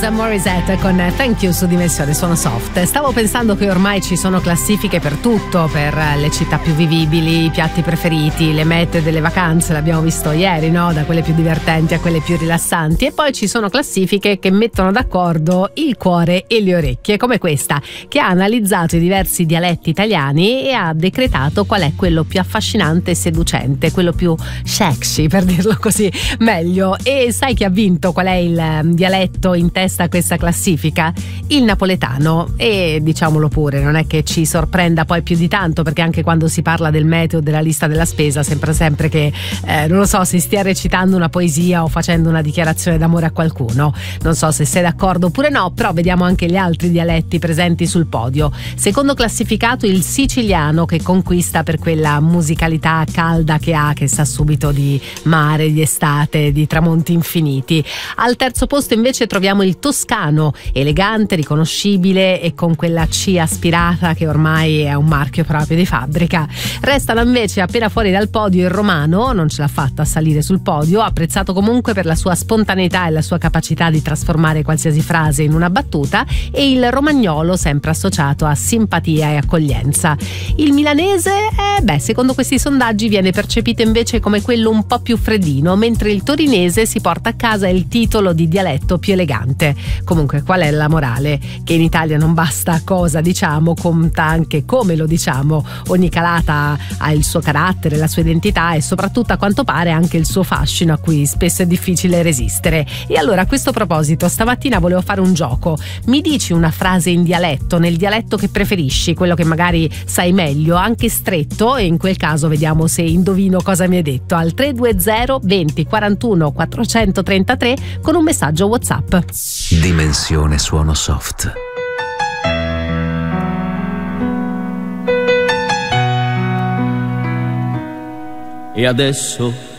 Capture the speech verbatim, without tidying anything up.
Alanis Morissette con Thank You su Dimensione Suono Soft. Stavo pensando che ormai ci sono classifiche per tutto, per le città più vivibili, i piatti preferiti, le mete delle vacanze, l'abbiamo visto ieri, no? Da quelle più divertenti a quelle più rilassanti. E poi ci sono classifiche che mettono d'accordo il cuore e le orecchie, come questa, che ha analizzato i diversi dialetti italiani e ha decretato qual è quello più affascinante e seducente, quello più sexy, per dirlo così meglio. E sai chi ha vinto? Qual è il dialetto in testa a questa classifica? Il napoletano. E diciamolo pure, non è che ci sorprenda poi più di tanto, perché anche quando si parla del meteo, della lista della spesa, sembra sempre che eh, non lo so, si stia recitando una poesia o facendo una dichiarazione d'amore a qualcuno. Non so se sei d'accordo oppure no, però vediamo anche gli altri dialetti presenti sul podio. Secondo classificato il siciliano, che conquista per quella musicalità calda che ha, che sa subito di mare, di estate, di tramonti infiniti. Al terzo posto invece troviamo il toscano, elegante, riconoscibile e con quella C aspirata che ormai è un marchio proprio di fabbrica. Restano invece appena fuori dal podio il romano, non ce l'ha fatta a salire sul podio, apprezzato comunque per la sua spontaneità e la sua capacità di trasformare qualsiasi frase in una battuta, e il romagnolo, sempre associato a simpatia e accoglienza. Il milanese, eh, beh, secondo questi sondaggi viene percepito invece come quello un po' più freddino, mentre il torinese si porta a casa il titolo di dialetto più elegante. Comunque, qual è la morale? Che in Italia non basta cosa diciamo, conta anche come lo diciamo. Ogni calata ha il suo carattere, la sua identità e soprattutto, a quanto pare, anche il suo fascino a cui spesso è difficile resistere. E allora, a questo proposito, stamattina volevo fare un gioco. Mi dici una frase in dialetto, nel dialetto che preferisci, quello che magari sai meglio, anche stretto, e in quel caso vediamo se indovino cosa mi hai detto, al tre due zero venti quarantuno quattrocentotrentatré con un messaggio WhatsApp. Dimensione Suono Soft. E adesso